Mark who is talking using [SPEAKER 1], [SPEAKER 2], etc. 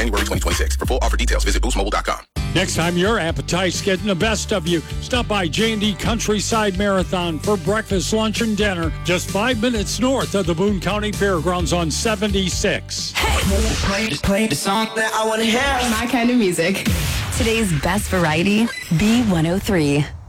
[SPEAKER 1] January 2026. For full offer details, visit boostmobile.com.
[SPEAKER 2] Next time your appetite's getting the best of you, stop by J&D Countryside Marathon for breakfast, lunch, and dinner just 5 minutes north of the Boone County Fairgrounds on 76.
[SPEAKER 3] Hey! Play the song that I want to hear.
[SPEAKER 4] My kind of music.
[SPEAKER 5] Today's best variety, B103.